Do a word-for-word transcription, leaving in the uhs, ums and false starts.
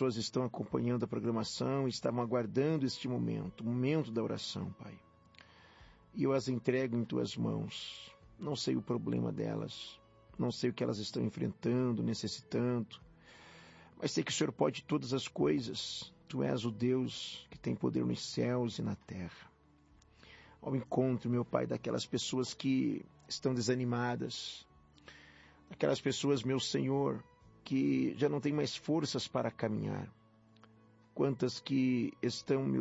pessoas estão acompanhando a programação, estavam aguardando este momento, o momento da oração, Pai. E eu as entrego em Tuas mãos. Não sei o problema delas, não sei o que elas estão enfrentando, necessitando, mas sei que o Senhor pode todas as coisas. Tu és o Deus que tem poder nos céus e na terra. Ao encontro, meu Pai, daquelas pessoas que estão desanimadas, daquelas pessoas, meu Senhor, que já não têm mais forças para caminhar. Quantas que estão, meu